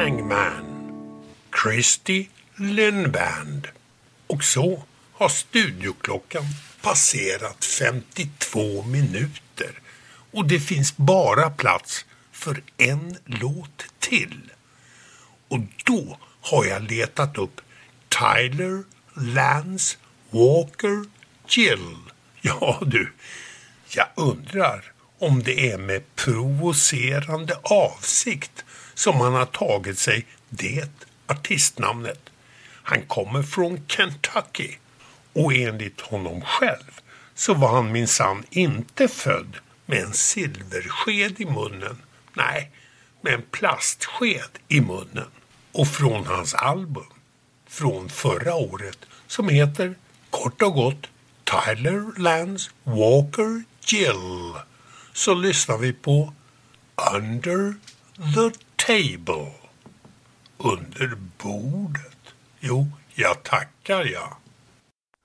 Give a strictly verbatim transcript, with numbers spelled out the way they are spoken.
Hangman, Christy Lindband. Och så har studioklockan passerat femtiotvå minuter och det finns bara plats för en låt till. Och då har jag letat upp Tyler Lance Walker Gill. Ja du, jag undrar om det är med provocerande avsikt som han har tagit sig det artistnamnet. Han kommer från Kentucky och enligt honom själv så var han minsann inte född med en silversked i munnen. Nej, med en plastsked i munnen. Och från hans album från förra året som heter kort och gott Tyler Lance Walker Gill, så lyssnar vi på Under the Table. Under bordet. Jo, jag tackar jag.